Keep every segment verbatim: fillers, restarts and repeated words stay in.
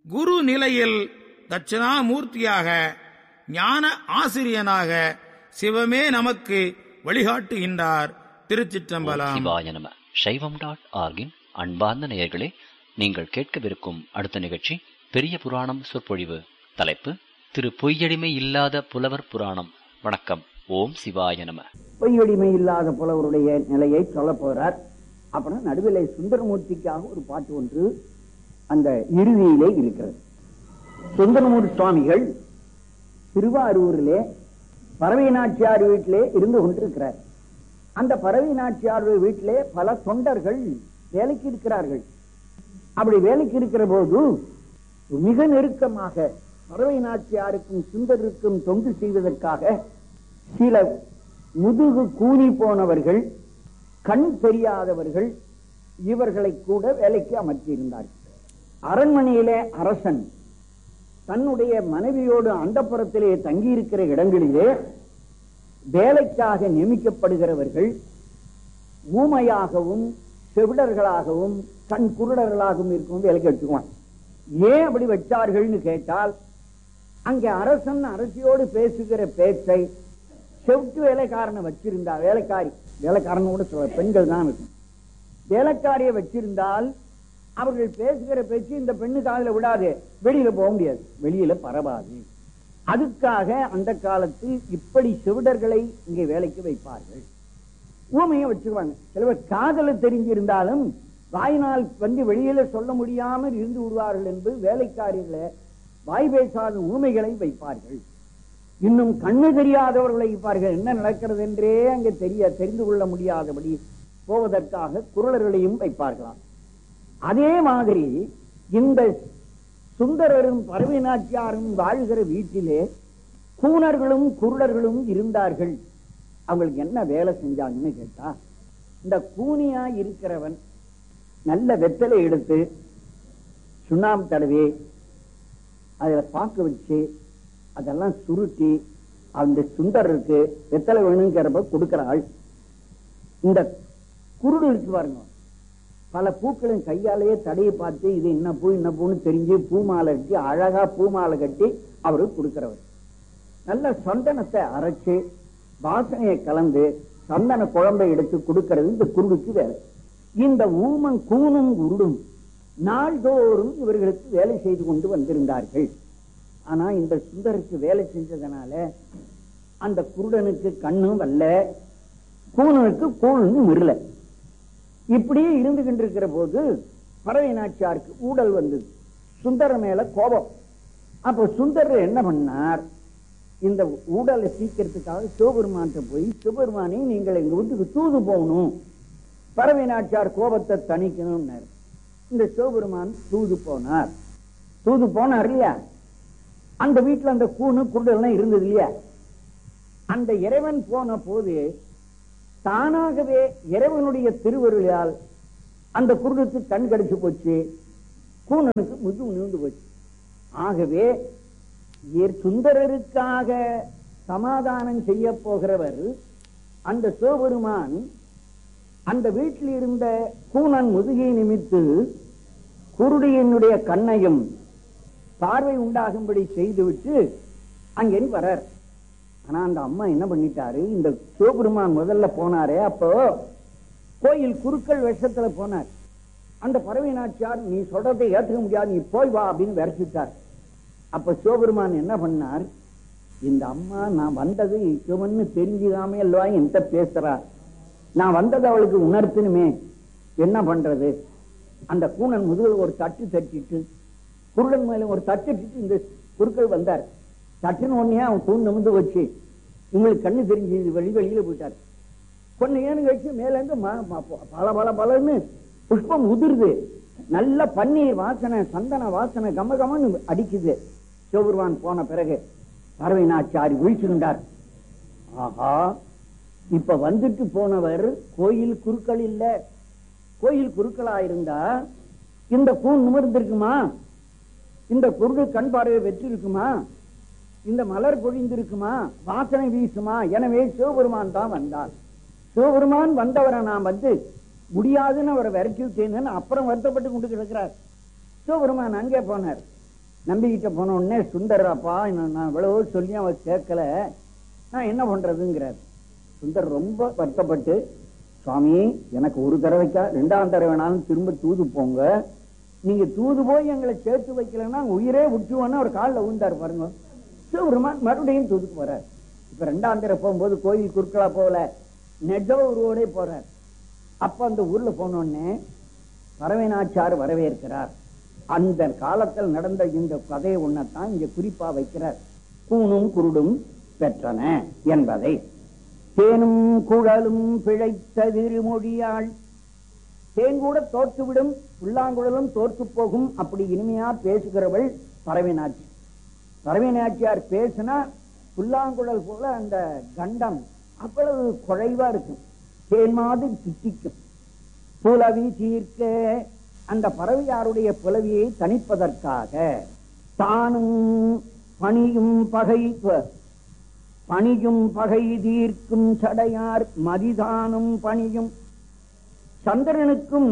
குரு நிலையில் தட்சிணாமூர்த்தியாக ஞான ஆசிரியனாக சிவமே நமக்கு வழிகாட்டுகின்றார். திருச்சிற்றம்பலம். சிவாய நம. சைவம் டாட் ஆர்கின் அன்பார்ந்த நேயர்களே, நீங்கள் கேட்கவிருக்கும் அடுத்த நிகழ்ச்சி பெரிய புராணம் சொற்பொழிவு. தலைப்பு திரு பொய்யடிமை இல்லாத புலவர் புராணம். வணக்கம். ஓம் சிவாய நம. பொய்யடிமை இல்லாத புலவருடைய நிலையை சொல்ல போறார். அப்புறம் நடுவிலே சுந்தரமூர்த்திக்காக ஒரு பாட்டு ஒன்று அந்த இறுதியிலே இருக்கிறது. சுந்தரமூர்த்தி சுவாமிகள் திருவாரூரிலே பறவை நாச்சியார் வீட்டிலே இருந்து கொண்டிருக்கிறார். அந்த பறவை நாச்சியார் வீட்டிலே பல தொண்டர்கள் வேலைக்கு இருக்கிறார்கள். அப்படி வேலைக்கு இருக்கிற போது மிக நெருக்கமாக பறவை நாச்சியாருக்கும் சுந்தருக்கும் தொண்டு செய்வதற்காக சில முதுகு கூனி போனவர்கள், கண் தெரியாதவர்கள், இவர்களை கூட வேலைக்கு அமர்த்தியிருந்தார்கள். அரண்மனையிலே அரசன் தன்னுடைய மனைவியோடு அந்தப்புறத்திலே தங்கியிருக்கிற இடங்களிலே வேலைக்காக நியமிக்கப்படுகிறவர்கள் ஊமையாகவும் செவிடர்களாகவும் கண் குருடர்களாகவும் இருக்கும் வேலைக்கு வச்சுக்குவான். ஏன் அப்படி வச்சார்கள்னு கேட்டால், அங்கே அரசன் அரசியோடு பேசுகிற பேச்சை செவிட்டு வேலைக்காரனை வச்சிருந்தா, வேலைக்காரி வேலைக்காரன் கூட சொல்ல பெண்கள் தான் இருக்கும், வேலைக்காரியை வச்சிருந்தால் அவர்கள் பேசுகிற பேச்சு இந்த பெண்ணு காதுல விடாது, வெளியில போக முடியாது, வெளியில பரவாது. அதுக்காக அந்த காலத்தில் இப்படி செவிடர்களை இங்கே வேலைக்கு வைப்பார்கள். ஊமையை வச்சுக்குவாங்க. சிலவர் காதல தெரிஞ்சிருந்தாலும் வாயினால் வந்து வெளியில சொல்ல முடியாமல் இருந்து விடுவார்கள் என்று வேலைக்காரிகளை வாய் பேசாத ஊமைகளை வைப்பார்கள். இன்னும் கண்ணு தெரியாதவர்களை வைப்பார்கள். என்ன நடக்கிறது என்றே அங்கே தெரிய தெரிந்து கொள்ள முடியாதபடி போவதற்காக குரலர்களையும் வைப்பார்களாம். அதே மாதிரி இந்த சுந்தரரும் பறவை நாச்சியாரும் வாழ்கிற வீட்டிலே கூனர்களும் குருடர்களும் இருந்தார்கள். அவங்களுக்கு என்ன வேலை செஞ்சாங்கன்னு கேட்டா, இந்த கூனியா இருக்கிறவன் நல்ல வெத்தலை எடுத்து சுண்ணாம்பு தடவி அதுல பாக்கு வச்சு அதெல்லாம் சுருட்டி அந்த சுந்தரருக்கு வெத்தலை வேணுங்கிறப்ப கொடுக்கிறாள். இந்த குருடு இருக்கு பாருங்க, பல பூக்களின் கையாலேயே தடையை பார்த்து இது என்ன பூ என்ன பூன்னு தெரிஞ்சு பூமாலை கட்டி அழகா பூமாலை கட்டி அவருக்கு கொடுக்கிறவர். நல்ல சந்தனத்தை அரைச்சு வாசனையை கலந்து சந்தன குழம்பை எடுத்து கொடுக்கிறது இந்த குருடுக்கு வேலை. இந்த ஊமன் கூனும் குருடும் நாள்தோறும் இவர்களுக்கு வேலை செய்து கொண்டு வந்திருந்தார்கள். ஆனா இந்த சுந்தருக்கு வேலை செஞ்சதுனால அந்த குருடனுக்கு கண்ணும் வரல, கூனனுக்கு கூணும் விரல. இப்படியே இருந்து கொண்டிருக்கிற போது பறவை நாச்சியாருக்கு ஊடல் வந்தது, சுந்தர மேல கோபம். அப்ப சுந்தரர் என்ன பண்ணார், இந்த ஊடலை சீக்கிரத்துக்காக சிவபெருமான் போய், சிவபெருமானே நீங்கள் எங்க வீட்டுக்கு தூது போகணும், பறவை நாச்சியார் கோபத்தை தணிக்கணும். இந்த சிவபெருமான் தூது போனார். தூது போனார் இல்லையா, அந்த வீட்டுல அந்த கூணு குருடெல்லாம் இருந்தது இல்லையா. அந்த இறைவன் போன போது தானாகவே இறைவனுடைய திருவருளால் அந்த குருடுக்கு கண் கடிச்சு போச்சு, கூணனுக்கு முது நிமிர்ந்து போச்சு. ஆகவே சுந்தரருக்காக சமாதானம் செய்ய போகிறவர் அந்த சிவபெருமான் அந்த வீட்டில் இருந்த கூணன் முதுகை நிமித்து குருடியினுடைய கண்ணையும் பார்வை உண்டாகும்படி செய்துவிட்டு அங்கே வரார். ஆனா அந்த அம்மா என்ன பண்ணிட்டாரு, இந்த சிவபெருமான் முதல்ல போனாரே அப்போ கோயில் குருக்கள் வேஷத்துல போனார். அந்த பறவை நாச்சியார் நீ சொல்றதை ஏற்றுக்க முடியாது, நீ போய் வா அப்படின்னு விரட்டிட்டார். அப்ப சிவபெருமான் என்ன பண்ணார், இந்த அம்மா நான் வந்தது சிவன்னு தெரிஞ்சுக்காம அல்லவா என்கிட்ட பேசுறா, நான் வந்தது அவளுக்கு உணர்த்தணுமே, என்ன பண்றது. அந்த கூணன் முதுகில் ஒரு தட்டு தட்டிட்டு குருடன் மேல ஒரு தட்டிட்டு இந்த குருக்கள் வந்தார். தட்டின உடனே அவன் தூண் நிமிந்து வச்சு உங்களுக்கு கண்ணு தெரிஞ்சு வெளி வெளியில போயிட்டார். கொஞ்ச நேரம் கழிச்சு மேல இருந்து பல பல பலன்னு புஷ்பம் உதிருது, நல்ல பன்னீர் வாசனை சந்தன வாசனை கம கமன்னு அடிக்குது. சிவபெருமான் போன பிறகு பறவை நாச்சியார் விழிச்சுக்கின்றார். ஆஹா, இப்ப வந்துட்டு போனவர் கோயில் குருக்கள் இல்ல. கோயில் குருக்களா இருந்தா இந்த கூன் நிமிர்ந்திருக்குமா, இந்த குருடு கண் பார்வை வெற்றி இருக்குமா, இந்த மலர் பொழிந்திருக்குமா, வாசனை வீசுமா. எனவே சிவபெருமான் தான் வந்தார். சிவபெருமான் வந்தவரை நான் வந்து முடியாதுன்னு அவரை விரட்டி விட்டேன்னு அப்புறம் வருத்தப்பட்டு கொண்டு கிடக்கிறார். சிவபெருமான் அங்கே போனார். நம்பிக்கிட்ட போன உடனே சுந்தர், அப்பா நான் இவ்வளவோ சொல்லி அவ கேட்கல, நான் என்ன பண்றதுங்கிறார். சுந்தர் ரொம்ப வருத்தப்பட்டு, சுவாமி எனக்கு ஒரு தடவைக்கா ரெண்டாம் தடவை வேணாலும் திரும்ப தூது போங்க, நீங்க தூது போய் எங்களை சேர்த்து வைக்கலன்னா உயிரே விட்டுவோன்னு அவர் காலில் விழுந்தார் பாருங்க. சிவபெருமான் மறுபடியும் தூதுக்கு போறார். இப்ப ரெண்டாம் தடவை போகும்போது கோயில் குறுக்களா போகல, நெஜ உருவோட போறார். அப்ப அந்த ஊர்ல போனோடனே பரவேனாச்சார் வரவேற்கிறார். அந்த காலத்தில் நடந்த இந்த கதையை ஒன்னதான் இங்க குறிப்பா வைக்கிறார். கூணும் குருடும் பெற்றன என்பதை. தேனும் குழலும் பிழைத்த திருமொழியாள், தேன் கூட தோற்றுவிடும், புல்லாங்குழலும் தோற்று போகும், அப்படி இனிமையா பேசுகிறவள் பரவேனாச்சி. பரவேனாச்சியார் பேசினா புல்லாங்குழல் போல அந்த கண்டம் அவ்வளவு குறைவா இருக்கும், தேன் மாதிரி திட்டிக்கும். புலவி தீர்க்க, அந்த பறவையாருடைய புலவியை தணிப்பதற்காக தானும் பணியும் பகை பணியும் பகை தீர்க்கும் சடையார் மதிதானும் பணியும். சந்திரனுக்கும்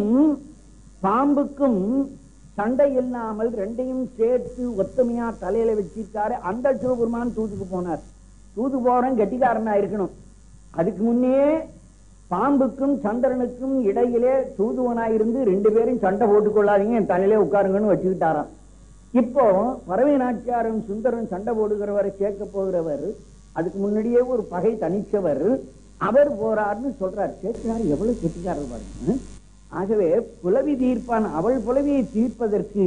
பாம்புக்கும் சண்டை இல்லாமல் ரெண்டையும் சேர்த்து ஒத்துமையா தலையில வச்சிருக்காரு. அந்த சிவபெருமான் தூதுக்கு போனார். தூது போறேன் கெட்டிக்காரனா இருக்கணும். அதுக்கு முன்னே பாம்புக்கும் சந்திரனுக்கும் இடையிலே தூதுவனாயிருந்து ரெண்டு பேரும் சண்டை போட்டுக் கொள்ளாதீங்க, என் தலையிலே உட்காருங்கன்னு வச்சுக்கிட்டாராம். இப்போ பறவை நாச்சியாரும் சுந்தரன் சண்டை போடுகிறவரை கேட்க போகிறவர், அதுக்கு முன்னாடியே ஒரு பகை தனிச்சவர், அவர் போறாருன்னு சொல்றார். கேட்கிறார், எவ்வளவு கெட்டிக்காரர் பாருங்க. ஆகவே புலவி தீர்ப்பான், அவள் புலவியை தீர்ப்பதற்கு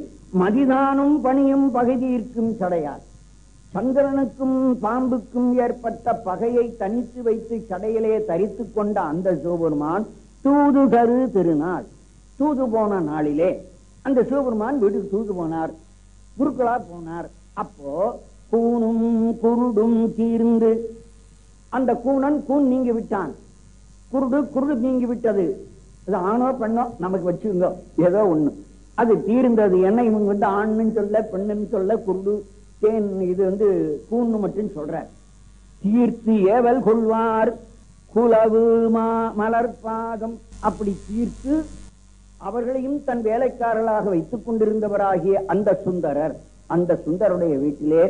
மதிதானும் பணியும் பகை தீர்க்கும் சடையார். சந்திரனுக்கும் பாம்புக்கும் ஏற்பட்ட பகையை தனித்து வைத்து சடையிலே தரித்து கொண்ட அந்த சிவபெருமான் தூது தரு திருநாள், தூது போன நாளிலே அந்த சிவபெருமான் வீட்டுக்கு தூது போனார், குருக்களா போனார். அப்போ கூணும் குருடும் தீர்ந்து, அந்த கூணன் கூண் நீங்கி விட்டான், குருடு குருடு நீங்கி விட்டது. அது ஆணோ பெண்ணோ நமக்கு வச்சுங்க, ஏதோ ஒண்ணு அது தீர்ந்தது. என்ன இவங்க வந்து ஆண்ணுன்னு சொல்ல, பெண்ணுன்னு சொல்ல, குருடு தேன் இது வந்து கூண்ணு மட்டும் சொல்ற. தீர்த்து ஏவல் கொள்வார் குலவு மா மலர் பாதம், அப்படி தீர்த்து அவர்களையும் தன் வேலைக்காரர்களாக வைத்துக் கொண்டிருந்தவராகிய அந்த சுந்தரர், அந்த சுந்தருடைய வீட்டிலே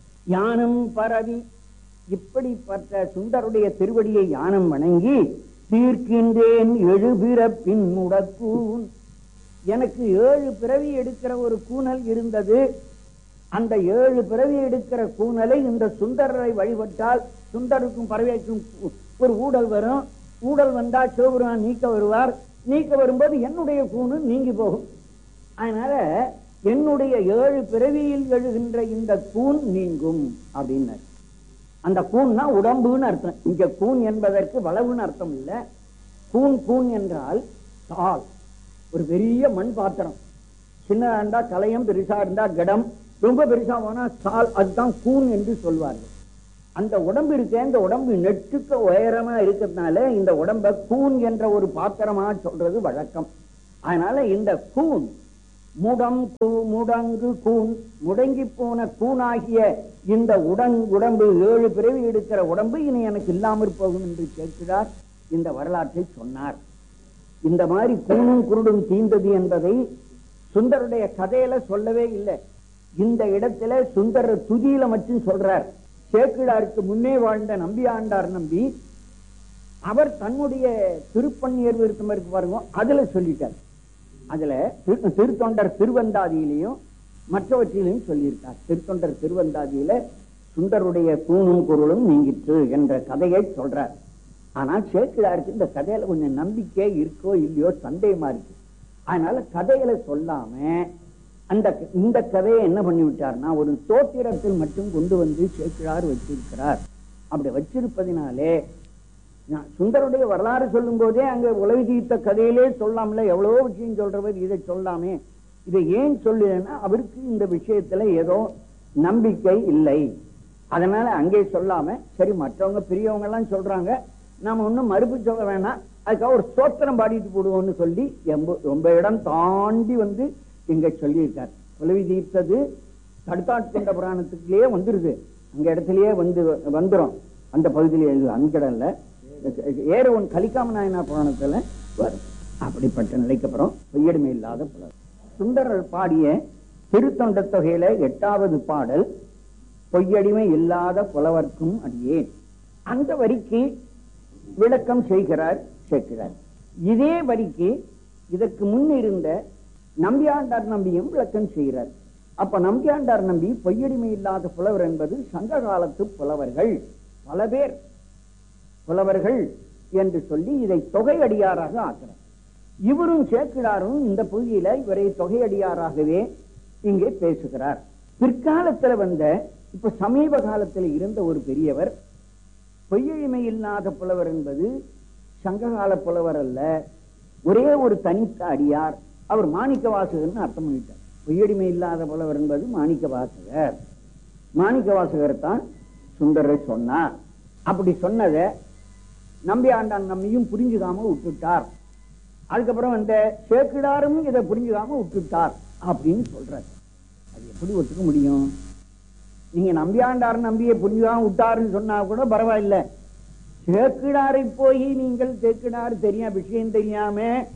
யானம் பரவி, இப்படிப்பட்ட சுந்தருடைய திருவடியை யானம் வணங்கி தீர்க்கின்றேன் எழுபிறப்பின் முடக்கூன், எனக்கு ஏழு பிறவி எடுக்கிற ஒரு கூனல் இருந்தது. அந்த ஏழு பிறவி எடுக்கிற கூனலை இந்த சுந்தரரை வழிபட்டால் சுந்தருக்கும் பறவைக்கும் ஒரு ஊடல் வரும். ஊடல் வந்தா சிவபெருமான் நீக்க வருவார். நீக்க வரும்போது என்னுடைய கூணு நீங்கி போகும். அதனால என்னுடைய ஏழு பிறவியில் எழுகின்ற இந்த கூன் நீங்கும் அப்படின்னார். அந்த கூன்னா உடம்புன்னு அர்த்தம். இங்க கூன் என்பதற்கு வளவுன்னு அர்த்தம் இல்ல. கூன் கூன் என்றால் தாள், ஒரு பெரிய மண் பாத்திரம். சின்னதா இருந்தா கலையம், பெருசா இருந்தா கடம், ரொம்ப பெருசா போனா சால், அதுதான் கூன் என்று சொல்வார்கள். அந்த உடம்பு இருக்க, இந்த உடம்பு நெட்டுக்க உயரமா இருக்கிறதுனால இந்த உடம்ப கூன் என்ற ஒரு பாத்திரமா சொல்றது வழக்கம். அதனால இந்த கூன் முடம் முடங்கு கூன், முடங்கி போன கூனாகிய இந்த உடங் உடம்பு ஏழு பிறவி எடுக்கிற உடம்பு இனி எனக்கு இல்லாமற் போகும் என்று கேட்கிறார். இந்த வரலாற்றை சொன்னார். இந்த மாதிரி கூணும் குருடும் தீர்ந்தது என்பதை சுந்தருடைய கதையில சொல்லவே இல்லை. இந்த இடத்துல சுந்தரர் துதியில மட்டும் சொல்றார். சேக்கிழாருக்கு முன்னே வாழ்ந்த நம்பி ஆண்டார் நம்பி, அவர் தன்னுடைய திருப்பன்னியர் விருத்தம் இருக்கு பாருங்க, அதுல சொல்லிட்டார். அதுல திருத்தொண்டர் திருவந்தாதியிலையும் மற்றவற்றிலையும் சொல்லியிருக்கார். திருத்தொண்டர் திருவந்தாதியில சுந்தருடைய கூணும் குருளும் நீங்கிற்று என்ற கதையை சொல்றார். ஆனால் சேக்கிழாருக்கு இந்த கதையில கொஞ்சம் நம்பிக்கை இருக்கோ இல்லையோ சந்தேகமா இருக்கு. அதனால கதையில சொல்லாம அந்த இந்த கதையை என்ன பண்ணி விட்டார்னா ஒரு தோத்திரத்தில் மட்டும் கொண்டு வந்து சேக்கிழார் வச்சிருக்கிறார். அப்படி வச்சிருப்பதினாலே சுந்தருடைய வரலாறு சொல்லும் போதே அங்க உலவி தீர்த்த கதையிலே சொல்லாமல, எவ்வளவோ விஷயம் சொல்றவர் இதை சொல்லாமே. இதை ஏன் சொல்லுன்னா அவருக்கு இந்த விஷயத்துல ஏதோ நம்பிக்கை இல்லை. அதனால அங்கே சொல்லாம சரி மற்றவங்க பெரியவங்க எல்லாம் சொல்றாங்க, நாம ஒன்னும் மறுப்பு சொல்ல வேணாம், அதுக்காக ஒரு ஸ்தோத்திரம் பாடிட்டு போடுவோம்னு சொல்லி ரொம்ப இடம் தாண்டி வந்து இங்க சொல்லியிருக்கார். உலவி தீர்த்தது தடுத்தாட்கொண்ட புராணத்துக்குள்ளேயே வந்துருது. அங்க இடத்துலயே வந்து வந்துரும். அந்த பகுதியில எழுது அங்கடல்ல ஏற ஒன் கலிக்காம நாயனா புராணத்துல வரும். அப்படிப்பட்ட நிலைக்கு அப்புறம் பொய்யடிமை இல்லாத புலர் சுந்தரர் பாடிய திருத்தொண்ட தொகையில எட்டாவது பாடல், பொய்யடிமை இல்லாத புலவர்க்கும் அடியேன். அந்த வரிக்கு விளக்கம் செய்கிறார் சேர்க்கிறார். இதே வரிக்கு இதற்கு முன் இருந்த நம்பியாண்டார் நம்பியும் விளக்கம் செய்கிறார். அப்ப நம்பியாண்டார் நம்பி பொய்யடிமை இல்லாத புலவர் என்பது சங்க காலத்து புலவர்கள், பல பேர் புலவர்கள் என்று சொல்லி இதை தொகையடியாராக ஆக்கிறார். இவரும் சேக்கிழாரும் இந்த பகுதியில இவரை தொகையடியாராகவே இங்கே பேசுகிறார். பிற்காலத்தில் வந்த, இப்ப சமீப காலத்தில் இருந்த ஒரு பெரியவர், பொய்யெழிமை இல்லாத புலவர் என்பது சங்ககால புலவர் அல்ல, ஒரே ஒரு தனித்த அடியார், அவர் மாணிக்க வாசகர்னு அர்த்தம் பண்ணிட்டார். பொய்யடிமை இல்லாத புலவர் என்பது மாணிக்க வாசகர். மாணிக்க வாசகர் தான் சுந்தரர் சொன்னார். அப்படி சொன்னதை நம்பி ஆண்டான் நம்பியும் புரிஞ்சுக்காம விட்டுட்டார். அதுக்கப்புறம் அந்த சேக்கிழாரும் இதை புரிஞ்சுக்காம விட்டுட்டார் அப்படின்னு சொல்றாரு. அது எப்படி ஒத்துக்க முடியும்? நீங்க நம்பியாண்டார் நம்பியை புரிஞ்சுக்காம விட்டாருன்னு சொன்னா கூட பரவாயில்ல, சேக்கிழாரை போய் நீங்கள் சேக்கிழார் தெரியா விஷயம் தெரியாம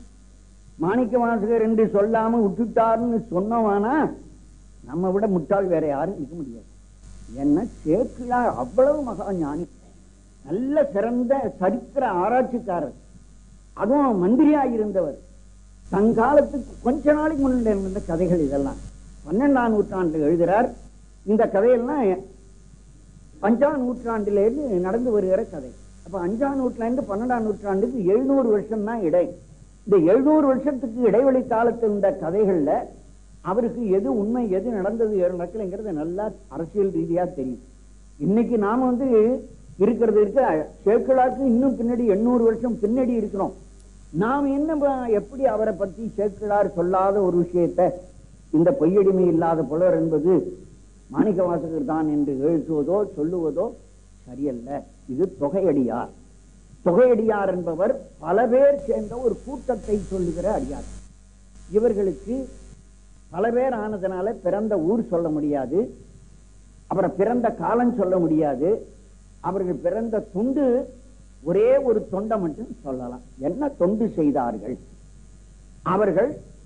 மாணிக்க வாசகர் என்று சொல்லாம விட்டுட்டாருன்னு சொன்னவானா நம்ம விட முட்டாள் வேற யாரும் இருக்க முடியாது. ஏன்னா சேக்கிழார் அவ்வளவு மகா ஞானி, நல்ல சிறந்த சரித்திர ஆராய்ச்சிக்காரர், அதுவும் மந்திரியா இருந்தவர். தங்காலத்துக்கு கொஞ்ச நாளைக்கு முன்னாடி இருந்த கதைகள் இதெல்லாம் பன்னெண்டாம் நூற்றாண்டுல எழுதுறார். இந்த கதையெல்லாம் அஞ்சாம் நூற்றாண்டிலிருந்து நடந்து வருகிற கதை. அப்ப அஞ்சாம் நூற்றாண்டு பன்னெண்டாம் நூற்றாண்டுக்கு எழுநூறு வருஷம் தான் இடை. இந்த எழுநூறு வருஷத்துக்கு இடைவெளி காலத்தில் இந்த கதைகள்ல அவருக்கு எது உண்மை எது நடந்தது எது நடக்கலைங்கிறது நல்லா அரசியல் ரீதியா தெரியும். இன்னைக்கு நாம வந்து இருக்கிறது இருக்க சேக்கிழாருக்கு இன்னும் பின்னாடி எண்ணூறு வருஷம் பின்னாடி இருக்கிறோம். நாம் என்ன எப்படி அவரை பத்தி சேக்கிழார் சொல்லாத ஒரு விஷயத்தை இந்த பொய்யடிமை இல்லாத புலவர் என்பது மாணிக்க வாசகர் தான் என்று எழுத்துவதோ சொல்லுவதோ சரியல்ல. இது தொகையடியார். தொகையடியார் என்பவர் பல பேர் சேர்ந்த ஒரு கூட்டத்தை சொல்லுகிற அடியார். இவர்களுக்கு பல பேர் ஆனதுனால பிறந்த ஊர் சொல்ல முடியாது, அப்புறம் பிறந்த காலம் சொல்ல முடியாது. அவர்கள் பிறந்த தொண்டு ஒரே ஒரு தொண்டை மட்டும் சொல்லலாம். என்ன தொண்டு செய்தார்கள்? அவர்கள்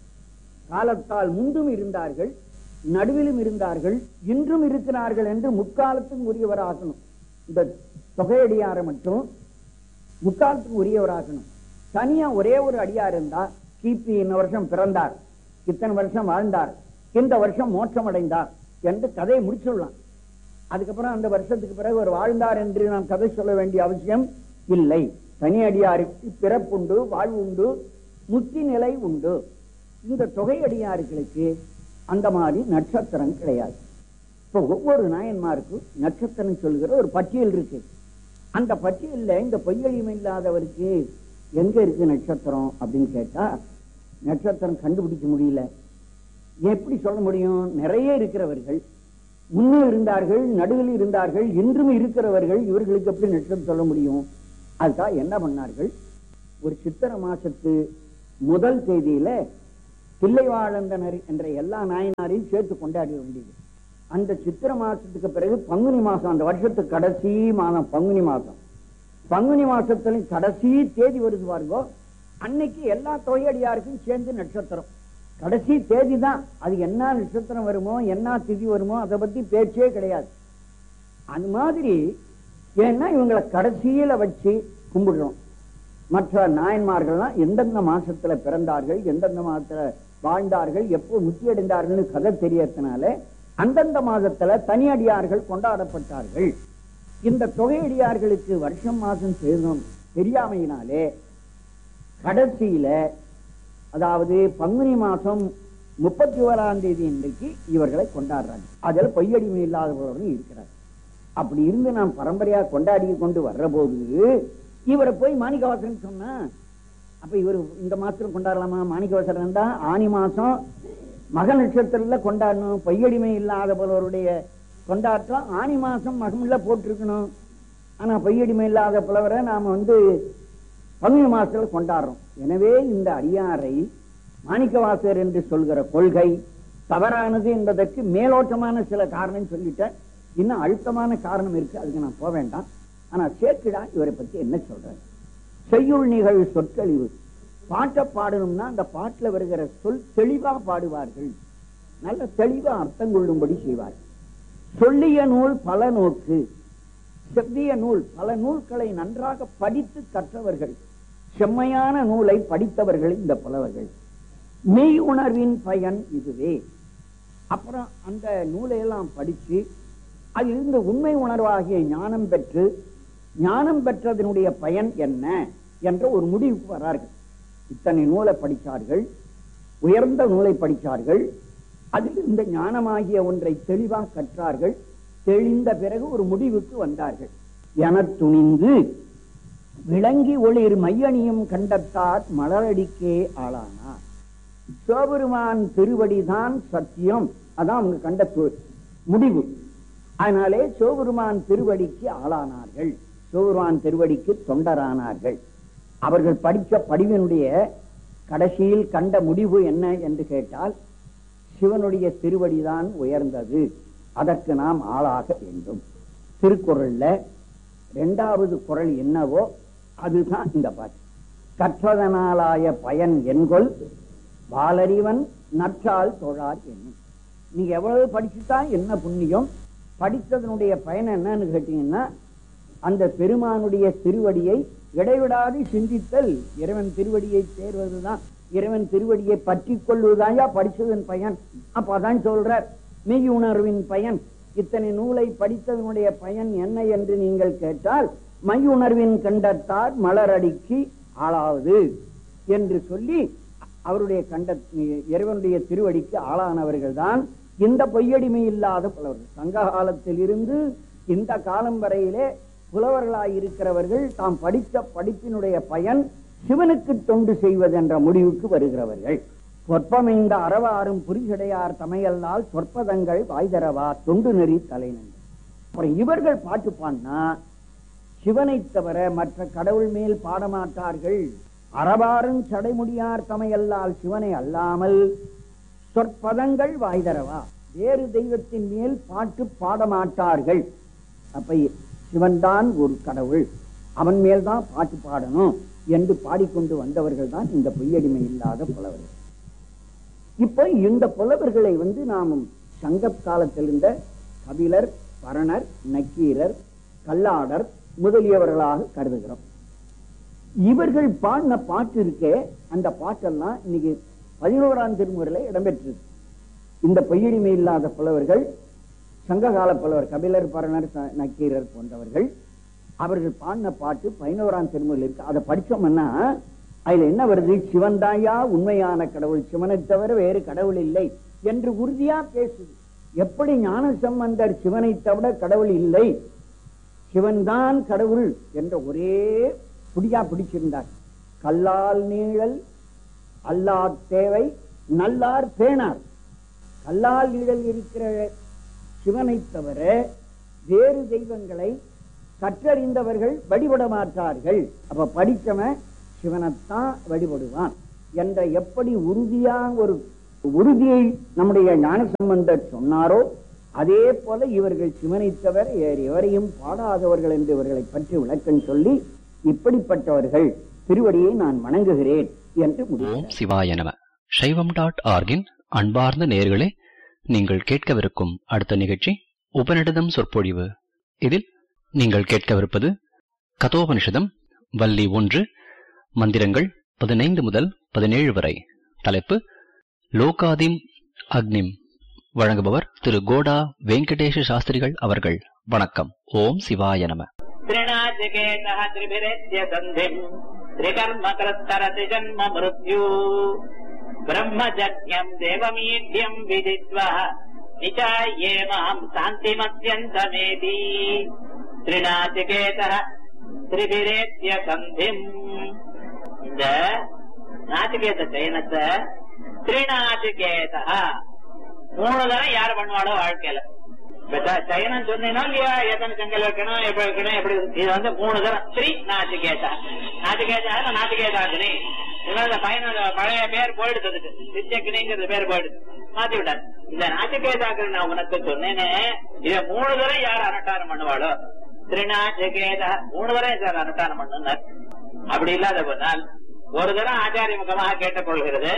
காலத்தால் முன்பும் இருந்தார்கள், நடுவிலும் இருந்தார்கள், இன்றும் இருக்கிறார்கள் என்று முக்காலத்துக்கு உரியவராகணும். இந்த தொகையடியாரை மட்டும் முக்காலத்துக்கு உரியவராகணும். தனியா ஒரே ஒரு அடியார் இருந்தா கிபி இந்த வருஷம் பிறந்தார், இத்தனை வருஷம் வாழ்ந்தார், இந்த வருஷம் மோட்சம் அடைந்தார் என்று கதையை முடிச்சுடலாம். அதுக்கப்புறம் அந்த வருஷத்துக்கு பிறகு ஒரு வாழ்ந்தார் என்று நாம் கதை சொல்ல வேண்டிய அவசியம் இல்லை. தனி அடியாருக்கு பிறப்புண்டு, வாழ்வுண்டு, முக்தி நிலை உண்டு. இந்த தொகை அடியார்களுக்கு அந்த மாதிரி நட்சத்திரம் கிடையாது. இப்போ ஒவ்வொரு நாயன்மாருக்கும் நட்சத்திரம் சொல்லுகிற ஒரு பட்டியல் இருக்கு. அந்த பட்டியல்ல இந்த பொய்யழிமை இல்லாதவருக்கு எங்க இருக்கு நட்சத்திரம் அப்படின்னு கேட்டா நட்சத்திரம் கண்டுபிடிக்க முடியல. எப்படி சொல்ல முடியும்? நிறைய இருக்கிறவர்கள், முன்னும் இருந்தார்கள், நடுவில் இருந்தார்கள், இன்றும் இருக்கிறவர்கள், இவர்களுக்கு எப்படி நட்சத்திரம் சொல்ல முடியும்? அதுக்காக என்ன பண்ணார்கள்? ஒரு சித்திரை மாசத்து முதல் தேதியில தில்லைவாழந்தனர் என்ற எல்லா நாயனாரையும் சேர்த்து கொண்டாட வேண்டியது. அந்த சித்திரை மாசத்துக்கு பிறகு பங்குனி மாசம், அந்த வருஷத்துக்கு கடைசி மாதம் பங்குனி மாசம், பங்குனி மாசத்துல கடைசி தேதி வருது பாருங்க, அன்னைக்கு எல்லா தொகையடியாருக்கும் சேர்ந்து நட்சத்திரம் கடைசி தேதி தான். அது என்ன நட்சத்திரம் வருமோ என்ன திதி வருமோ அதை பத்தி பேச்சே கிடையாது. அது மாதிரி ஏன்னா இவங்களை கடைசியில வச்சு கும்பிடுறோம். மற்ற நாயன்மார்கள்லாம் எந்தெந்த மாசத்துல பிறந்தார்கள், எந்தெந்த மாசத்துல வாழ்ந்தார்கள், எப்போ முத்தி அடைந்தார்கள் கதை தெரியறதுனால அந்தந்த மாதத்துல தனியடியார்கள் கொண்டாடப்பட்டார்கள். இந்த தொகையடியார்களுக்கு வருஷம் மாசம் செய்யணும் தெரியாமையினாலே கடைசியில, அதாவது பங்குனி மாசம் முப்பத்தி ஓராம் தேதி இன்றைக்கு இவர்களை கொண்டாடுறாங்க. அதில் பொய்யடிமை இல்லாதவர்களும் இருக்கிறார். அப்படி இருந்து நாம் பரம்பரையா கொண்டாடி கொண்டு வர்ற போது இவரை போய் மாணிக்கவாசகன் சொன்னா அப்ப இவர் இந்த மாசத்துல கொண்டாடலாமா? மாணிக்கவாசகன் தான் ஆனி மாசம் மக நட்சத்திரத்துல கொண்டாடணும். பொய்யடிமை இல்லாதவர்களுடைய கொண்டாட்டம் ஆனி மாசம் மகம்ல போட்டிருக்கணும். ஆனா பொய்யடிமை இல்லாத புலவரை நாம வந்து பங்குனி மாசத்துல கொண்டாடுறோம். எனவே இந்த அடியாரை மாணிக்கவாசகர் என்று சொல்கிற கொள்கை தவறானது என்பதற்கு மேலோட்டமான சில காரணம் சொல்லிட்டேன். இன்னும் அழுத்தமான காரணம் இருக்கு, அதுக்கு நான் போக வேண்டாம். ஆனா சேக்கிழா இவரை பத்தி என்ன சொல்றாரு? செய்யுள் நிகழ் சொற்கழிவு. பாட்டை பாடணும்னா அந்த பாட்டுல வருகிற சொல் தெளிவா பாடுவார்கள். நல்ல தெளிவா அர்த்தம் கொள்ளும்படி செய்வார். சொல்லிய நூல் பல நோக்கு, செவ்விய நூல் பல நூல்களை நன்றாக படித்து கற்றவர்கள், செம்மையான நூலை படித்தவர்கள் இந்த புலவர்கள். மெய் உணர்வின் பயன் இதுவே. அப்புறம் அந்த நூலை எல்லாம் படிச்சு அதிலிருந்து உண்மை உணர்வாகிய ஞானம் பெற்று, ஞானம் பெற்றதனுடைய பயன் என்ன என்ற ஒரு முடிவுக்கு வரார்கள். இத்தனை நூலை படித்தார்கள், உயர்ந்த நூலை படித்தார்கள், அதில் இந்த ஞானமாகிய ஒன்றை தெளிவாக கற்றார்கள். தெளிந்த பிறகு ஒரு முடிவுக்கு வந்தார்கள். என துணிந்து விளங்கி ஒளிர் மையணியும் கண்டத்தார் மலரடிக்கே ஆளானார். சிவபெருமான் திருவடிதான் சத்தியம், அதான் அவங்க கண்ட முடிவு. அதனாலே சிவபெருமான் திருவடிக்கு ஆளானார்கள், சிவபெருமான் திருவடிக்கு தொண்டரானார்கள். அவர்கள் படித்த படிவினுடைய கடைசியில் கண்ட முடிவு என்ன என்று கேட்டால், சிவனுடைய திருவடிதான் உயர்ந்தது, அதற்கு நாம் ஆளாக வேண்டும். திருக்குறள்ல இரண்டாவது குறள் என்னவோ அதுதான் இந்த பாட்டு. கற்றதனாலாய பயன் என்கொள் வாலறிவன் நற்றால் தொழார் என்னும். நீங்க எவ்வளவு படிச்சுட்டா என்ன புண்ணியம், படித்ததனுடைய பயன் என்னன்னு கேட்டீங்கன்னா, அந்த பெருமானுடைய திருவடியை இடைவிடாது சிந்தித்தல், இறைவன் திருவடியை சேர்வதுதான், இறைவன் திருவடியை பற்றி கொள்வதுதான் படிச்சதன் பயன். அப்ப அதான் சொல்றார் மெய் உணர்வின் பயன். இத்தனை நூலை படித்ததனுடைய பயன் என்ன என்று நீங்கள் கேட்டால், மெய் உணர்வின் கண்டத்தார் மலரடிக்கு ஆளாவது என்று சொல்லி அவருடைய கண்ட இறைவனுடைய திருவடிக்கு ஆளானவர்கள் தான் இந்த பொய்யடிமை இல்லாத புலவர்கள். சங்க காலத்தில் இருந்து இந்த காலம் வரையிலே புலவர்களாயிருக்கிறவர்கள் தாம் படித்த படிப்பினுடைய பயன் சிவனுக்கு தொண்டு செய்வது என்ற முடிவுக்கு வருகிறவர்கள். சொற்பமைந்த அறவாறும் புரிசடையார் தமையல்லால் சொற்பதங்கள் வாய்தரவா தொண்டு நெறி தலைநன். அப்புறம் இவர்கள் பாட்டு பாடினா சிவனை தவிர மற்ற கடவுள் மேல் பாடமாட்டார்கள். அறவாறும் சடைமுடியார் தமையல்லால் சிவனை அல்லாமல் சொற்பதங்கள் வாய்தரவா, வேறு தெய்வத்தின் மேல் பாட்டு பாடமாட்டார்கள். அப்ப சிவன் தான் ஒரு கடவுள், அவன் மேல்தான் பாட்டு பாடணும் என்று பாடிக்கொண்டு வந்தவர்கள் தான் இந்த பொய்யடிமை இல்லாத புலவர்கள். இப்ப இந்த புலவர்களை வந்து நாம் சங்க காலத்தில் இருந்த கபிலர், பரணர், நக்கீரர், கல்லாடர் முதலியவர்களாக கருதுகிறோம். இவர்கள் பாடின பாட்டு இருக்கே, அந்த பாட்டெல்லாம் இன்னைக்கு பதினோராம் திருமுறையில இடம்பெற்றது. இந்த பொய்யடிமை இல்லாத புலவர்கள், சங்ககால புலவர் கபிலர், பரணர், நக்கீரர் போன்றவர்கள் அவர்கள் பாடின பாட்டு பதினோராம் திருமுறையில் இருக்கு. அதை படிச்சோம்னா அதுல என்ன வருது, சிவன் தாயா உண்மையான கடவுள், சிவனை தவிர வேறு கடவுள் இல்லை என்று உறுதியா பேசுது. எப்படி ஞான சம்பந்தர் சிவனை தவிர கடவுள் இல்லை, சிவன் தான் கடவுள் என்ற ஒரே புடியா பிடிச்சிருந்தார். கல்லால் நீழல் அல்லார் தேவை நல்லார் பேணார். கல்லால் நீழல் இருக்கிற சிவனை தவிர வேறு தெய்வங்களை கற்றறிந்தவர்கள் வழிபட மாட்டார்கள். அப்ப படித்தவன் சிவனைத்தான் வழிபடுவான் என்ற எப்படி உறுதியா ஒரு உறுதியை நம்முடைய ஞானசம்பந்தர் சொன்னாரோ, அதே போல இவர்கள் சிவனை தவிர எவரையும் பாடாதவர்கள் என்று இவர்களை பற்றி விளக்கம் சொல்லி, இப்படிப்பட்டவர்கள் திருவடியை நான் வணங்குகிறேன் என்று முடிவு. சிவாய நம. சைவம் டாட் ஆர்கின் அன்பார்ந்த நேயர்களே, நீங்கள் கேட்கவிருக்கும் அடுத்த நிகழ்ச்சி உபநிடதம் சொற்பொழிவு. இதில் நீங்கள் கேட்கவிருப்பது கதோபனிஷதம் வள்ளி ஒன்று, மந்திரங்கள் பதினைந்து முதல் பதினேழு வரை. தலைப்பு லோகாதிம் அக்னிம். வழங்குபவர் திரு கோடா வெங்கடேஷ சாஸ்திரிகள் அவர்கள். வணக்கம். ஓம் சிவாய நம. त्रिनाचिकेतः त्रिभिरेत्य सन्धिम् त्रिकर्मकृत्तरति जन्म मृत्यु ब्रह्मजज्ञम् देवमीढ्यम् विदित्वा निचाये माम् शान्तिमत्यन्तमेति. त्रिनाचिकेतः त्रिभिरेत्य सन्धिम्. இந்த நாச்சிகேத சயனத்தை திரிநாச்சிகேதா மூணு தரம் யாரு பண்ணுவாளோ வாழ்க்கையில. சயனம் சொன்னீங்கன்னா இல்லையா, எத்தனை செங்கல் வைக்கணும், எப்படி வைக்கணும், எப்படி, இது வந்து மூணு தரம் ஸ்ரீ நாச்சிகேதா. நாச்சிகேதா நாச்சிகேதாகினி. இந்த பையனோட பழைய பேர் போயிடுறதுக்கு சிச்சக்கினிங்கிறது பேர் போயிடுது, மாத்தி விட்டாரு. இந்த நாச்சிகேதாக்கு நான் உனக்கு சொன்னேன்னு இத மூணு தரம் யார் அனுஷ்டானம் பண்ணுவாளோ திருநாச்சிகேதா மூணு தரம் சார் அனுஷ்டானம் பண்ணுனார். அப்படி இல்லாத போனால் ஒரு தரம் ஆச்சாரிய முகமாக கேட்டுக் கொள்கிறது,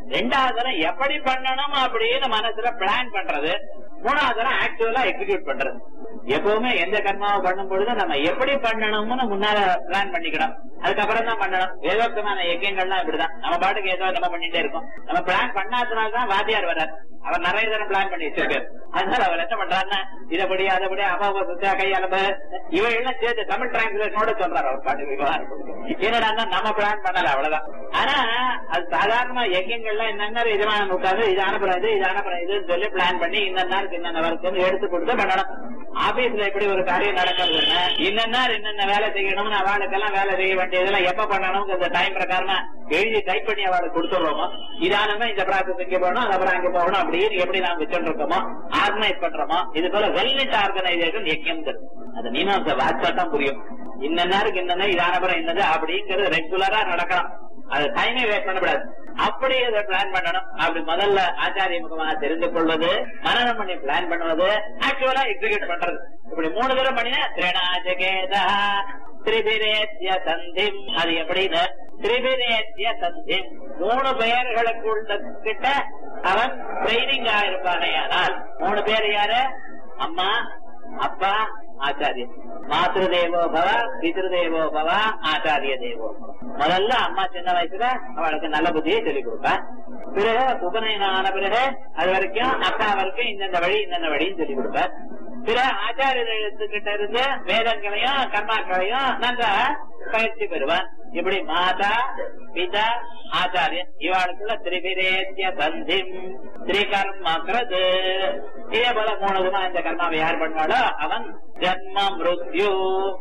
ரெண்டாவது தரம் எப்படி பண்ணணும் அப்படின்னு மனசுல பிளான் பண்றது, மூணாவது தரம் ஆக்சுவலா எக்ஸிக்யூட் பண்றது. எப்பவுமே எந்த கர்மாவை பண்ணும் பொழுது நம்ம எப்படி பண்ணணும்னு முன்னால பிளான் பண்ணிக்கணும், அதுக்கப்புறம் தான் பண்ணணும். வேதோக்தமான யஜ்யங்கள்லாம் இப்படிதான், நம்ம பாட்டுக்கு ஏதோ நம்ம பண்ணிட்டே இருக்கோம். நம்ம பிளான் பண்ணாதனால்தான் வாத்தியார் வர்றார். அவர் நிறைய தரம் பிளான் பண்ணி வச்சிருக்காரு. அதனால அவர் என்ன பண்றாருன்னா இதபடி அதபடி அபாவ கையாளு இவையெல்லாம் சேர்த்து தமிழ் டிரான்ஸ்லேஷனோட சொல்றாரு. அவர் பாட்டு விவகாரம் என்னடா நம்ம பிளான் பண்ணல, அவ்வளவுதான். ஆனா அது சாதாரணமா யஜ்யங்கள்லாம் என்னென்ன இதமான நூற்றாது இது அனுப்புறது இது அனுப்புறது இதுன்னு சொல்லி பிளான் பண்ணி இன்ன இன்னென்ன வருக்குன்னு எடுத்து கொடுத்து பண்ணணும். ஆபீஸ்ல எப்படி ஒரு காரியம் நடக்கிறதுன்னா இன்னென்ன என்னென்ன வேலை செய்யணும்னு அவளுக்கெல்லாம் வேலை செய்ய வேண்டியதெல்லாம் எப்ப பண்ணணும் இந்த டைம் பிரகாரமா எழுதி டைப் பண்ணி அவளுக்கு கொடுத்துடுறோமோ, இதானமா இந்த ப்ராசஸ் இங்க போகணும் அப்புறம் அங்க போகணும் அப்படின்னு எப்படி நாம் வச்சுட்டு இருக்கோமோ ஆர்கனைஸ் பண்றோமோ, இது போல வெல்நெட் ஆர்கனைசேஷன் யஜ்யம். அது மீமாம்ச வாட்சாட்டம் புரியும். இன்னருக்கு இன்னென்ன இதானப்புறம் என்னது அப்படிங்கிறது ரெகுலரா நடக்கலாம். அது டைமே வேஸ்ட் பண்ணக்கூடாது. அப்படி அதை பிளான் பண்ணணும். அப்படி முதல்ல ஆச்சாரிய முகமாக தெரிந்து கொள்வது, மனனம் பண்ணி பிளான் பண்ணுவது, ஆக்சுவலா எக்ஸிக்யூட் பண்றது. இப்படி மூணு தடவை பண்ணினா திரிணாஜகேதா திரிபிரேத்ய சந்திம். அது எப்படின்னு திரிபிரேத்ய சந்திம் மூணு பெயர்களுக்குள்ள கிட்ட அவன் ட்ரைனிங் ஆயிருப்பானையானால், மூணு பேர் யாரு? அம்மா, அப்பா, ஆச்சாரியன். மாத்ரு தேவோ பவ, பித்ரு தேவோ பவ, ஆச்சாரிய தேவோ. முதல்ல அம்மா சின்ன வயசுல அவளுக்கு நல்ல புத்தியை சொல்லிக் கொடுப்பா. பிறகு உபநயனம் ஆன பிறகு அது வரைக்கும் அப்பா வரைக்கும் இந்தந்த வழி இந்தந்த வழின்னு சொல்லிக் கொடுப்பார். பிறகு ஆச்சாரியர்கிட்ட இருந்து வேதங்களையும் கர்மாக்களையும் நல்ல பயிற்சி பெறுவான். இப்படி மாதா பிதா ஆச்சாரியன் இவாளுக்குள்ள திரிபிரேத்ய சந்திம் திரிகர்மக்ரது. இதே போல மூணு விதமா இந்த கர்மாவை யார் பண்ணுவாளோ அவன் ஜன்ம மிருத்யு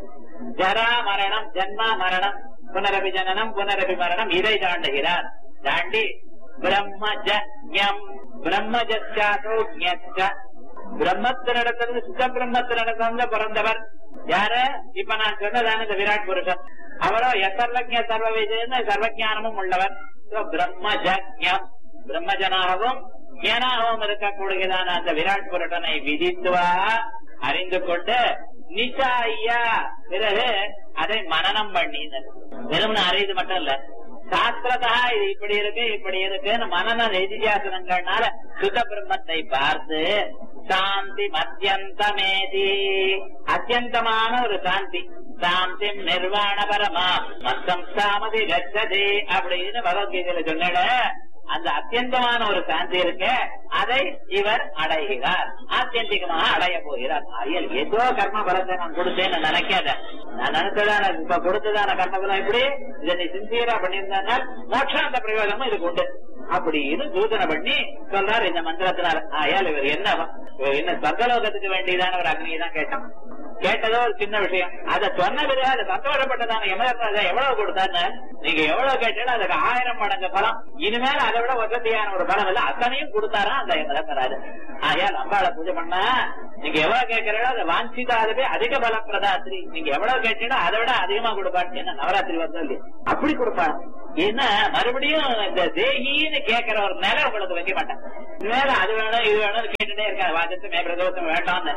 ஜரா மரணம் ஜன்மா மரணம் புனரபி ஜனனம் புனரபி மரணம் இதை தாண்டுகிறார். தாண்டி பிரம்மஜம் பிரம்மஜாசோஜ்ஞ பிரம்மத்தினிடத்திலிருந்து சுத்த பிரம்மத்தினிடத்திலிருந்து பிறந்தவர் யாரு? இப்ப நான் சொன்னதான இந்த விராட் புருஷன். அவரோ எசர்வஜ சர்வ விஜயன்னு சர்வஜானமும் உள்ளவர். பிரம்மஜம் பிரம்மஜனாகவும் ஞானாகவும் இருக்கக்கூடியதான அந்த விராட் புருஷனை விதித்துவா அறிந்து கொண்டு நிச்சாயா பிறகு அதை மனனம் பண்ணி வெறும் அறிது மட்டும் இல்ல, சாஸ்திரதா இது இப்படி இருக்கு இப்படி இருக்குன்னு மனன நிதித்தியாசனங்கள்னால சுத்த பிரம்மத்தை பார்த்து சாந்தி அத்தியந்தமேதி அத்தியந்தமான ஒரு சாந்தி சாந்தி நிர்வாண பரமா மத்தம் சாமதி கச்சதி அப்படின்னு பகவத்கீதையில சொன்ன அந்த அத்தியந்தமான ஒரு சாந்தி இருக்கு, அதை இவர் அடைகிறார், ஆத்தியந்திகமாக அடைய போகிறார். ஐயல் ஏதோ கர்ம பலத்தை நான் கொடுத்தேன்னு நினைக்காத, நான் நினைச்சதான இப்ப கொடுத்ததான கர்ம பலம் இப்படி இதை நீ சின்சியரா பண்ணியிருந்தாங்க மோட்சாந்த பிரயோஜனமும் இதுக்கு உண்டு அப்படின்னு சூச்சனை பண்ணி சொல்றாரு இந்த மந்திரத்தினால. ஆயால் இவர் என்ன என்ன சொர்க்கலோகத்துக்கு வேண்டியதான ஒரு அக்னியை தான் கேட்டான். கேட்டதோ ஒரு சின்ன விஷயம், அதை சொன்ன பிறகு அதை சந்தோஷப்பட்டதான யமதர்மராஜா எவ்வளவு கொடுத்தான்னு நீங்க எவ்வளவு கேட்டாலும் அதுக்கு ஆயிரம் மடங்கு பலம், இனிமேல் அதை விட வசதியான ஒரு பலம் இல்ல, அத்தனையும் கொடுத்தாரா அந்த யமதர்மராஜா. ஆயால் அம்பாளை பூஜை பண்ணா நீங்க எவ்வளவு கேட்கிறீங்களோ அதை வாஞ்சிதாவே அதிக பலம் பிரதாத்திரி, நீங்க எவ்வளவு கேட்டீங்களோ அதை விட அதிகமா கொடுப்பான்னு. என்ன நவராத்திரி வருஷம் இல்லையா அப்படி கொடுப்பாங்க. என்ன மறுபடியும் இந்த தேகின்னு கேட்கிற ஒரு நிலை உங்களுக்கு வைக்க மாட்டேன். மேல அது வேணும் இது வேணும்னு கேட்டுட்டே இருக்காது. வாஜத்து மே பிரதோஷம் வேண்டாம்னு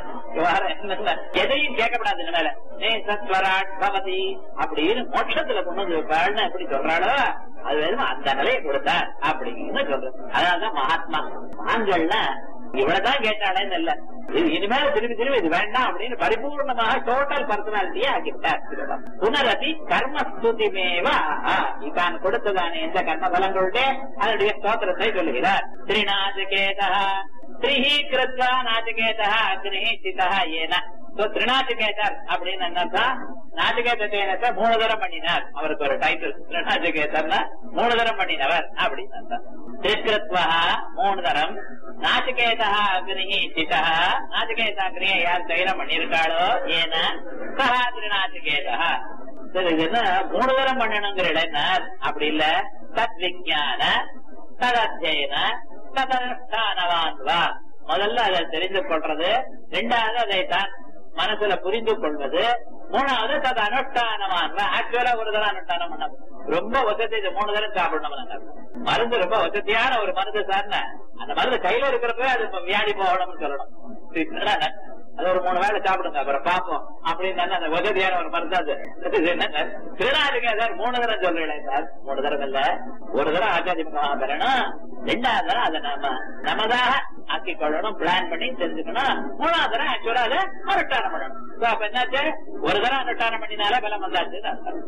எதையும் கேட்கப்படாது. இந்த மேல நே சத்வராட் பவதி அப்படின்னு மோட்சத்துல கொண்டு வந்து வைப்பாள்னு எப்படி சொல்றாளோ அது வேணும் அந்த நிலையை கொடுத்தார் அப்படின்னு சொல்றது. அதனாலதான் மகாத்மா ஆண்கள்னா இவ்வளவுதான் கேட்டாலேன்னு இல்ல, இனிமேல் திரும்பி திரும்பி இது வேண்டாம் அப்படின்னு பரிபூர்ணமாக டோட்டல் பர்சனாலிட்டியே ஆக்கிவிட்டார். புனரதி கர்மஸ்துதிமேவா இதான் கொடுத்ததானே எந்த கர்ம பலங்களுடைய அதனுடைய ஸ்தோத்திரத்தை சொல்லுகிறார். ஸ்ரீநாச்சிகேதா ஸ்ரீஹி கிருத்வா நாச்சிகேதா அக்னிஹி சிதா ஏன. திருநாச்சிகேதர் அப்படின்னு என்னன்னா நாச்சிகேதத்தை மூணு தரம் பண்ணினார். அவருக்கு ஒரு டைட்டில் திருநாச்சிகேதர்னா மூணு தரம் பண்ணினவர் அப்படின்னு. திருக்கிருத்வா மூணு தரம், நாச்சிகேதா அக்னிஹி சிதா நாச்சிகேதா அக்னியை யார் சைலம் பண்ணியிருக்காளோ ஏன சஹா திருநாச்சிகேதா. சரி இது என்ன மூணு தரம் பண்ணணுங்கிற இடம் அப்படி இல்ல, தத் விஜான ததத்தியன ததனுஷ்டானவான்வா. முதல்ல அதை தெரிந்து கொள்றது, ரெண்டாவது அதை தான் மனசுல புரிந்து கொள்வது, மூணாவது தது அனுஷ்டானவான்வா. ஆக்சுவலா ஒரு தரம் அனுஷ்டானம் பண்ண ரொம்ப வசதி, இது மூணு தரம் சாப்பிடணும். மருந்து ரொம்ப வசதியான ஒரு மருந்து சார்ன அந்த மருந்து கையில இருக்கிறப்ப அது வியாடி போகணும்னு சொல்லணும். அது ஒரு மூணு வேலை சாப்பிடுங்க அப்புறம் பாப்போம் அப்படின்னு அந்த வசதியான ஒரு மருந்தாது என்ன திருநாட்டுக்கு மூணு தரம் சொல்றேன் சார். மூணு தரம் இல்ல, ஒரு தரம் ஆச்சாரிய முகமாக பெறணும், ரெண்டாவது தரம் அதை நம்ம நமதாக ஆக்கி கொள்ளணும், பிளான் பண்ணி தெரிஞ்சுக்கணும். மூணாவது தரம் ஆக்சுவலா அதை அனுஷ்டானம் பண்ணணும். அப்ப என்னாச்சு, ஒரு தரம் அனுஷ்டானம் பண்ணினால பலம் வந்தாச்சு.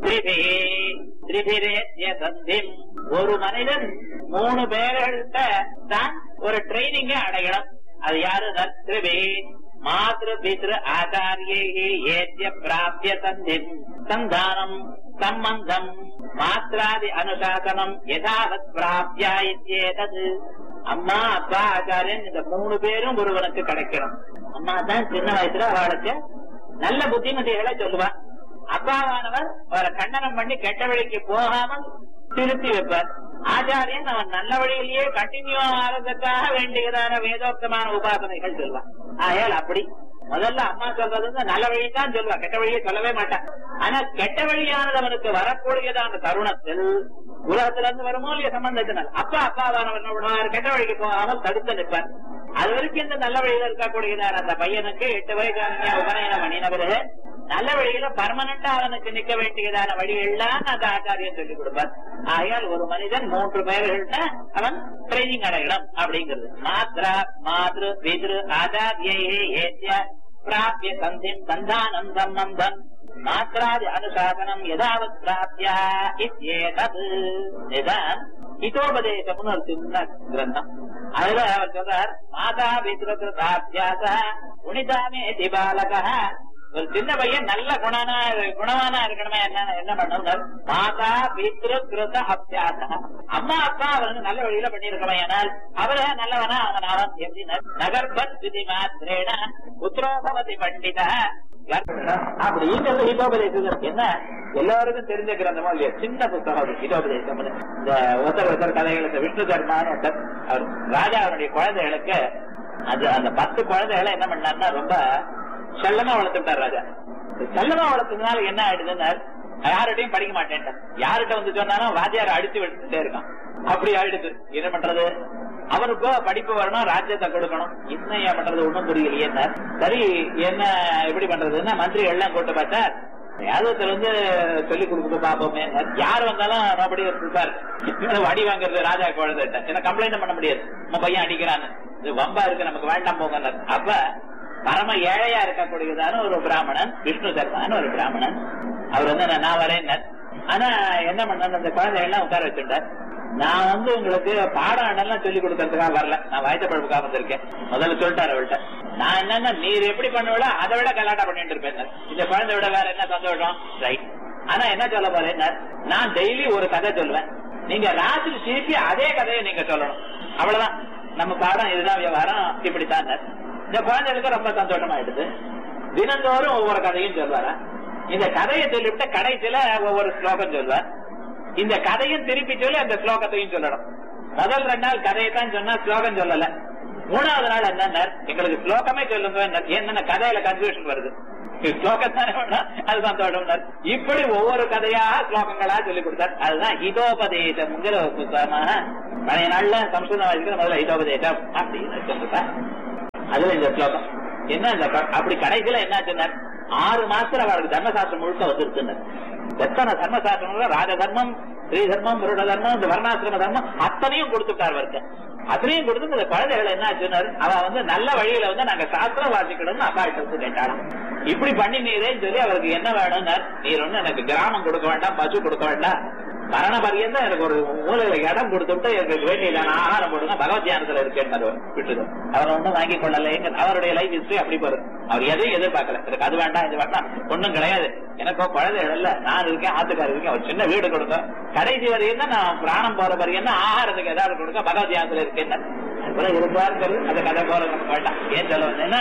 ஒரு மனிதன் மூணு பேர்கள்ட்ட தான் ஒரு ட்ரைனிங்க அடையணும். அது யாரு? திரிபி மாத்ரு பித்ரு ஆச்சாரியே ஏத்ய பிராப்ய சந்திம் சந்தானம் சம்பந்தம் மாத்ராதி அனுசாசனம் யதாவத் பிராப்யா இத்யேதது. அம்மா அப்பா ஆச்சாரியன் இந்த மூணு பேரும் ஒருவனுக்கு கிடைக்கணும். அம்மா தான் சின்ன வயசுல அவளுக்கு நல்ல புத்திமதிகளை சொல்லுவா. அப்பாவானவர் அவரை கண்டனம் பண்ணி கெட்ட வழிக்கு போகாமல் திருத்தி வைப்பார். ஆச்சாரியன் அவன் நல்ல வழியிலேயே கண்டினியூ ஆகிறதுக்காக வேண்டியதான வேதோக்தமான உபாசனைகள் சொல்வான். ஆயால் அப்படி முதல்ல அம்மா சொல்றது வந்து நல்ல வழிதான் சொல்லுவா, கெட்ட வழியை சொல்லவே மாட்டான். ஆனா கெட்ட வழியானது அவனுக்கு வரக்கூடியதான தருணத்தில் உலகத்துல இருந்து வருமோ இல்லைய சம்பந்தத்தினால் அப்பா அப்பாவானவர் கெட்ட வழிக்கு போகாமல் தடுத்து நிற்பார். அது வரைக்கும் இந்த நல்ல வழியில இருக்கக்கூடியதான அந்த பையனுக்கு எட்டு வயசு உபநயனம் பண்ணினவரு நல்ல வழியில பர்மனண்டா அவனுக்கு நிக்க வேண்டியதான வழிகள்லாம் அந்த ஆச்சாரியன் சொல்லிக் கொடுப்பார். ஆகையால் ஒரு மனிதன் மூன்று பேர்கள்ட்ட அவன் ட்ரைனிங் அடையணும் அப்படிங்கிறது. மாத்ரா மாத்ரு பித்ரு ஆச்சாரியே ஏத்ய பிராப்ய சந்திம் சந்தானம் சம்பந்தம் மாத்ராதி அனுசாசனம் யதாவத் பிராப்யா இத்யேதது. இதுதான் ஹிதோபதேசம்னு ஒரு சின்ன கிரந்தம். அதுல அவர் சொல்றார், மாதா பித்ரு கிருதாபியாச குணிதாமே திபாலக. ஒரு சின்ன பையன் நல்ல குணனா குணவானா இருக்கணுமே, என்ன என்ன பண்ணணும்? மாதா பித்ரு கிருத அபியாச. அம்மா அப்பா அவருக்கு நல்ல வழியில பண்ணிருக்கவன் ஆனால் அவரே நல்லவனா அவன் அவன் எப்படின்னா நகர்பத் விதி மாத்திரேன புத்திரோபவதி பண்டித அப்படிங்கிறது ஹிதோபதேசம். என்ன எல்லாருக்கும் தெரிஞ்ச கிரந்தமா இல்லையா? சின்ன புத்தகம் ஹிதோபதேசம். இந்த ஒருத்தர் ஒருத்தர் கதைகளுக்கு விஷ்ணு தர்மான அவர் ராஜா அவருடைய குழந்தைகளுக்கு அது அந்த பத்து குழந்தைகளை என்ன பண்ணாருன்னா ரொம்ப செல்லமா வளர்த்துட்டார் ராஜா. செல்லமா வளர்த்ததுனால என்ன ஆயிடுதுன்னா யார்கிட்டையும் படிக்க மாட்டேன், யார்கிட்ட வந்து சொன்னாலும் வாத்தியார் அடிச்சு விட்டுட்டே இருக்கான். அப்படி ஆயிடுது. என்ன பண்றது? அவருக்கோ படிப்பு வரணும், ராஜ்யத்தை கொடுக்கணும். என்ன பண்றது ஒண்ணும் புரியலையே. சரி என்ன எப்படி பண்றதுன்னா மந்திரிகள் எல்லாம் கூட்டு பார்த்தா யாதவத்துல வந்து சொல்லிக் கொடுக்க பாப்போமே. யார் வந்தாலும் நோபடி இருப்பார். அடி வாங்குறது ராஜா குழந்தைட்ட என்ன கம்ப்ளைண்ட் பண்ண முடியாது, நம்ம பையன் அடிக்கிறான்னு. இது வம்பா இருக்கு, நமக்கு வேண்டாம் போங்க. அப்ப பரம ஏழையா இருக்கக்கூடியதான ஒரு பிராமணன், விஷ்ணு சர்மான்னு ஒரு பிராமணன், அவர் வந்து நான் வரேன். ஆனா என்ன பண்ண, அந்த குழந்தைகள்லாம் உட்கார வச்சுட்டார். நான் வந்து உங்களுக்கு பாடம் எல்லாம் சொல்லிக் கொடுக்கறதுக்காக வரல, நான் வாய்த்த பழப்புக்காக வந்திருக்கேன். முதல்ல சொல்லிட்டாரு அவள்கிட்ட. நான் என்னன்னா நீர் எப்படி பண்ணுவா அதை விட கலாட்டா பண்ணிட்டு இருப்பேன். இந்த குழந்தை விட வேற என்ன சந்தோஷம், ரைட். ஆனா என்ன சொல்ல போறேன், நான் டெய்லி ஒரு கதை சொல்லுவேன், நீங்க ராத்திரி திருப்பி அதே கதையை நீங்க சொல்லணும். அவ்வளவுதான் நம்ம பாடம், இதுதான் விவகாரம், இப்படித்தான். இந்த குழந்தைகளுக்கு ரொம்ப சந்தோஷமாயிடுது. தினந்தோறும் ஒவ்வொரு கதையும் சொல்வாரா. இந்த கதையை சொல்லிவிட்டு கடைசியில ஒவ்வொரு ஸ்லோகம் சொல்வார். இந்த கதையும் திருப்பி சொல்லி அந்த ஸ்லோகத்தையும் சொல்லணும். முதல் ரெண்டு நாள் கதையை தான் சொன்னா ஸ்லோகம் சொல்லல. மூணாவது நாள் என்ன, எங்களுக்கு ஸ்லோகமே சொல்லுங்க. என்னென்ன கதையில கன்ஃபியூஷன் வருது, ஸ்லோகத்தானே அது சந்தோஷம். இப்படி ஒவ்வொரு கதையா ஸ்லோகங்களா சொல்லி கொடுத்தார். அதுதான் ஹிதோபதேசம்ங்கிற ஒரு புத்தகமாக பழைய நாள்ல சம்ஸ்கிருதம் வாசிக்கிற முதல்ல ஹிதோபதேசம் அப்படின்னு சொல்லிட்டார். அதுல இந்த ஸ்லோகம் என்ன, அப்படி கடைசியில என்ன சொன்னார், ஆறு மாசத்துல அவருக்கு தர்மசாஸ்திரம் முழுக்க வந்துருச்சுன்னு. எத்தனை தர்மசாஸ்திரம், ராஜ தர்மம், ஸ்ரீ தர்மம், புருட தர்மம், இந்த வர்ணாசிரம தர்மம் அத்தனையும் கொடுத்துட்டார் அவருக்கு. அத்தனையும் கொடுத்து இந்த குழந்தைகளை என்ன சொன்னார், அவ வந்து நல்ல வழியில வந்து நாங்க சாஸ்திரம் வாசிக்கணும்னு அப்பா கிட்ட கேட்டாலும். இப்படி பண்ணி நீரேன்னு சொல்லி அவருக்கு என்ன வேணும்னார், நீர் ஒண்ணு எனக்கு கிராமம் கொடுக்க வேண்டாம், பசு கொடுக்க வேண்டாம், மரண பரியந்த எனக்கு ஒரு மூலையில இடம் கொடுத்துட்டு எனக்கு வேண்டியதான ஆகாரம் போடுங்க, பகவத் தியானத்துல இருக்கேன்னு விட்டுது. அவர் ஒன்றும் வாங்கி கொள்ளல. அவருடைய லைஃப் ஹிஸ்டரி அப்படி போறது. அவர் எதையும் எதிர்பார்க்கல, எனக்கு அது வேண்டாம் இது வேண்டாம் ஒன்னும் கிடையாது, எனக்கோ குழந்தைகள் இல்ல, நான் இருக்கேன், ஆத்துக்காரர் இருக்கேன், ஒரு சின்ன வீடு கொடுங்க, கடைசி வரையும் தான் நான் பிராணம் போற வரையும் ஆகாரத்துக்கு ஏதாவது கொடுங்க, பகவத் தியானத்துல இருக்கேன். அதுபோல இருப்பாரு சொல்லு, அந்த கதை போல நமக்கு வேண்டாம். ஏன் சொல்ல வந்தேன்னா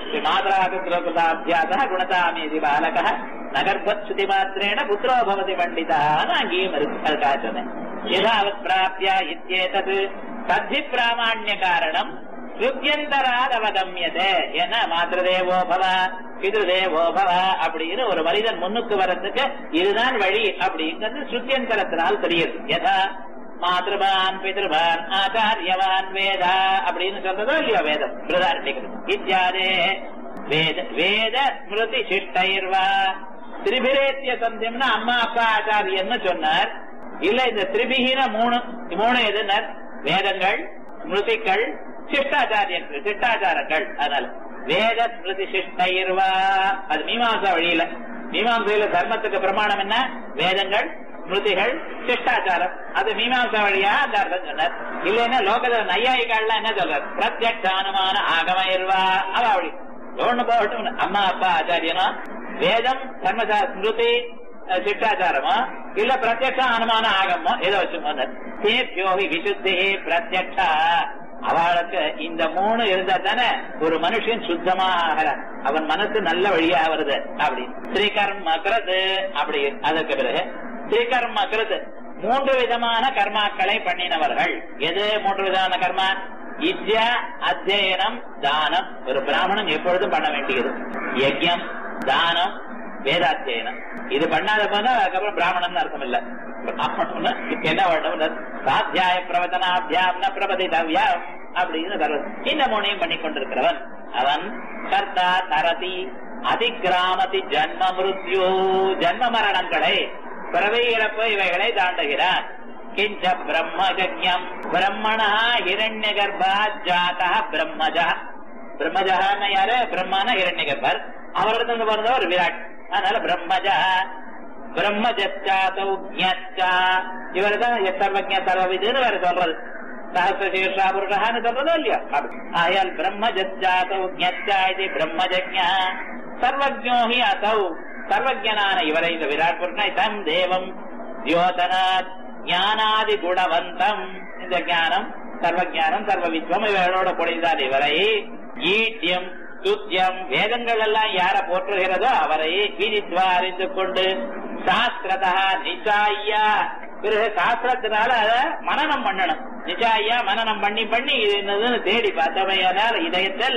மாதராபியாச குணதாமி பாலக நகர்பத் சுதி மாத்திரேன புத்திரோ பவதி பண்டிதான்னு அங்கேயும் இருக்கு. அதுக்காக சொன்னேன். யதாவத் பிராப்யா இத்யேதத் தத்தி பிராமாண்ய காரணம் ஸ்ருத்யந்தராத் அவகம்யதே. ஏன்னா மாத்ருதேவோ பவ பித்ருதேவோ பவ அப்படின்னு ஒரு மனிதன் முன்னுக்கு வரதுக்கு இதுதான் வழி அப்படிங்கிறது ஸ்ருத்யந்தரத்தினால் தெரியுது. யதா மாத்ருபான் பித்ருபான் ஆச்சாரியவான் வேதா அப்படின்னு சொல்றதோ இல்லையா வேதம் பிரதாரணிகள் இத்தியாதே வேத வேத ஸ்மிருதி சிஷ்டைர்வா திரிபிரேத்திய சந்தியம்னா அம்மா அப்பா ஆச்சாரியன்னு சொன்னார். இல்ல இந்த திரிபிகின மூணு மூணு எதுனர் வேதங்கள் ஸ்மிருதிகள் சிஷ்டாச்சாரியர்கள் சிஷ்டாச்சாரங்கள். அதனால வேத ஸ்மிருதி சிஷ்டைர்வா அது மீமாசா வழியில. மீமாசையில தர்மத்துக்கு பிரமாணம் என்ன? வேதங்கள் ஸ்மிருதிகள் சிஷ்டாச்சாரம். அது மீமாசா வழியா அந்த அர்த்தம் சொன்னார். இல்லைன்னா லோகத்துல நையாயிகள்லாம் என்ன சொல்றார்? பிரத்யக்ஷானுமான ஆகமயிர்வா அவ அப்படி ஒண்ணு போகட்டும். அம்மா அப்பா ஆச்சாரியனோ வேதம் தர்மசா ஸ்மிருதி சிஷ்டாச்சாரமோ இல்ல பிரத்யக்ஷ அனுமான ஆகமோ ஏதோ வச்சுக்கோங்க. தேப்யோகி விசுத்தி பிரத்யக்ஷா அவளுக்கு இந்த மூணு இருந்தா தானே ஒரு மனுஷன் சுத்தமாக அவன் மனசு நல்ல வழியா வருது. அப்படி ஸ்ரீகர்ம கிருது அப்படி. அதற்கு பிறகு ஸ்ரீகர்ம கிருது மூன்று விதமான கர்மாக்களை பண்ணினவர்கள். எது மூன்று விதமான கர்மா? வித்யா அத்தியனம் தானம். ஒரு பிராமணன் எப்பொழுதும் பண்ண வேண்டியது யஜ்யம் தானம் வேதாத்தியனம். இது பண்ணாத போனா அதுக்கப்புறம் பிராமணன் அர்த்தம் இல்ல. பிராமணன் என்ன வேண்டும்? சாத்தியாய பிரவச்சனாபியாம் ந பிரபதிதவ்யம் அப்படின்னு சொல்றது. இந்த மூணையும் பண்ணி கொண்டிருக்கிறவன் அவன் கர்த்தா தரதி அதிகிராமதி ஜன்ம மிருத்யு ஜன்ம மரணங்களை பிறவை இறப்பு இவைகளை தாண்டுகிறான். கிஞ்ச பிரம்மஜக்யம் பிரம்மணா ஹிரண்ய கர்ப்பா ஜாதா பிரம்மஜா. பிரம்மஜான்னு யாரு? பிரம்மனா ஹிரண்ய கர்ப்பர். அவரிடத்துல பிறந்தவர் விராட். அதனால பிரம்மஜா பிரம்மஜாதௌ ஜ்ஞா இவர் தான் சர்வஜ சர்வவிதுன்னு வேற சொல்றது. சஹசிரசீர்ஷா புருஷான்னு சொல்றதோ இல்லையா? ஆயால் பிரம்மஜாதௌ ஜ்ஞா இது பிரம்மஜக்ஞா சர்வஜோ ஹி அசௌ சர்வஜனான இவரை இந்த விராட் புருஷனை தம் தேவம் தியோதனாத் ஞானாதி குணவந்தம். இந்த ஞானம் சர்வஜானம் சர்வவித்வம் இவரோட பொழிந்தார் இவரை. ஈட்டியம் துத்தியம் வேதங்கள் எல்லாம் யார போற்றுகிறதோ அவரை விதித்வா அறிந்து கொண்டு சாஸ்திரதா நிச்சாயா பிறகு சாஸ்திரத்தினால அத மனனம் பண்ணணும். நிச்சாயா மனனம் பண்ணி பண்ணி இது என்னதுன்னு தேடி பார்த்தமையானால் இதயத்தில்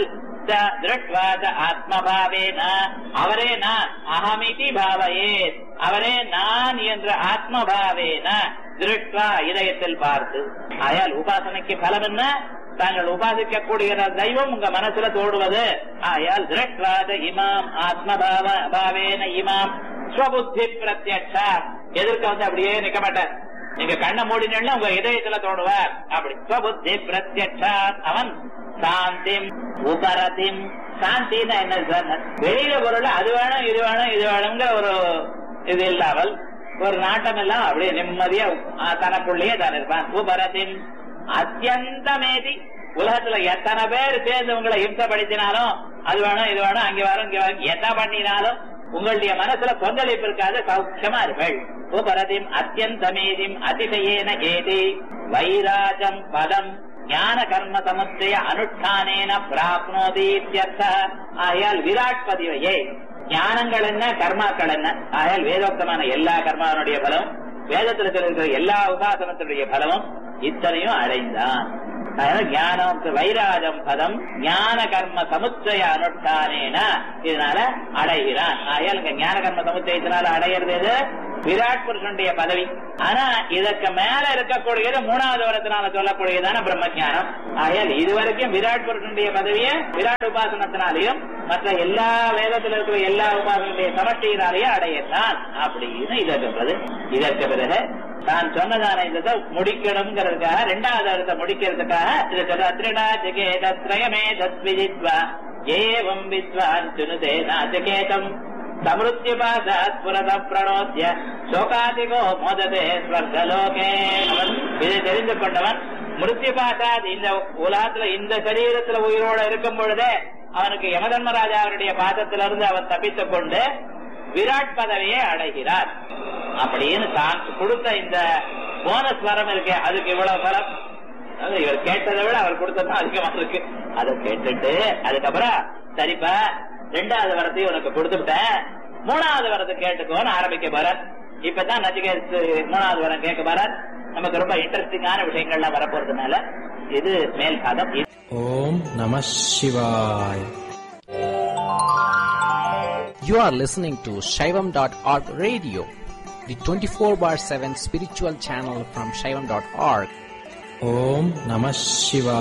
ஆத்மபாவேன அவரே நான் அகமிதி பாவையே அவரே நான் என்ற ஆத்மபாவேன திருட்வா இதயத்தில் பார்த்து. ஆயால் உபாசனைக்கு பலம் என்ன? தாங்கள் உபாசிக்கக்கூடிய தெய்வம் உங்க மனசுல தோடுவது. ஆயால் திருட்வாத இமாம் ஆத்மபாவ பாவேன இமாம் ஸ்வபுத்தி பிரத்யக்ஷா. எதிர்க்க வந்து அப்படியே நிக்க மாட்டார். நீங்க கண்ணை மூடினா உங்க இதயத்துல தோடுவார். அப்படி ஸ்வபுத்தி பிரத்யக்ஷா அவன் சாந்திம் உபரதிம். சாந்தின்னா என்ன சார்? வெளியில பொருள் அது வேணும் இது வேணும் இது வேணுங்கிற ஒரு இது இல்லாமல் ஒரு நாட்டம் எல்லாம் அப்படியே நிம்மதியா தனக்குள்ளேயே தான் இருப்பான். உபரதிம் அத்தியந்தமேதி. உலகத்துல எத்தனை பேர் சேர்ந்து உங்களை இம்சப்படுத்தினாலும் அது வேணும் இது வேணும் அங்க வரும் இங்க வரும் எதை பண்ணினாலும் உங்களுடைய மனசுல கொந்தளிப்பு இருக்காது. சௌக்கியமா இருப்பேள். உபரதிம் அத்தியந்தமேதிம் அதிசயேன ஏதி வைராஜம் பதம் ஞான கர்ம சமுச்சய அனுஷ்டானேன பிராப்னோதி. ஆயால் விராட் பதிவையே ஞானங்கள் என்ன கர்மாக்கள் என்ன? ஆயால் வேதோக்தமான எல்லா கர்மாவனுடைய பலம் வேதத்தில் இருக்கிற எல்லா உபாசனத்தினுடைய பலமும் இத்தனையும் அடைந்தான். ஞானம் வைராஜம் பதம் ஞான கர்ம சமுச்சய அனுஷ்டானேன இதனால அடைகிறான். ஆயால் இங்க ஞான கர்ம சமுச்சயத்தினால அடையிறது எது? விராட் புருஷனுடைய பதவி. ஆனா இதற்கு மேல இருக்கக்கூடியது மூணாவது வரத்தினால சொல்லக்கூடியதான பிரம்மஞானம். ஆயால் இதுவரைக்கும் விராட் புருஷனுடைய பதவியை விராட் உபாசனத்தினாலையும் மற்ற எல்லா வேதத்தில் இருக்கிற எல்லா உபாசனுடைய சமஷ்டியினாலேயே அடையத்தான் அப்படின்னு இதை சொல்றது. இதற்கு பிறகு தான் சொன்னதான இதை முடிக்கணுங்கிறதுக்காக ரெண்டாவது அர்த்தத்தை முடிக்கிறதுக்காக இதை சொல்ற. அத்ரிடா ஜகேதத்ரயமே தத்விதித்வா ஏவம் வித்வான் சுனுதே நாஜகேதம் சமிருத்யுபாசாத் புரத பிரணோத்ய சோகாதிகோ மோததே ஸ்வர்கலோகே. அவன் இதை தெரிந்து கொண்டவன் மிருத்யுபாசாத் இந்த உலகத்துல இந்த சரீரத்துல உயிரோட இருக்கும் பொழுதே அவனுக்கு யமதர்மராஜா அவருடைய பாதத்திலிருந்து அவன் தப்பித்துக் கொண்டு விராட் பதவியை அடைகிறார். அப்படின்னு தான் கொடுத்த இந்த போனஸ் வரம் இருக்கு. அதுக்கு இவ்வளவு பலம். இவர் கேட்டதை விட அவர் கொடுத்ததான் அதிகமா இருக்கு. அதை கேட்டுட்டு அதுக்கப்புறம் சரிப்பா ரெண்டாவது வரத்தையும் உனக்கு கொடுத்துட்டேன், மூணாவது வரத்தை கேட்டுக்கோன்னு ஆரம்பிக்க போறார். இப்பதான் நச்சிகேத்து மூணாவது வரம் கேட்க போறார். நமக்கு ரொம்ப இன்ட்ரெஸ்டிங்கான விஷயங்கள்லாம் வரப்போறதுனால இது மேல் பாதம். ஓம் நம சிவாய். You are listening to Shaivam dot org radio, the twenty-four bar seven spiritual channel from Shaivam dot org. Om Namah Shivaya.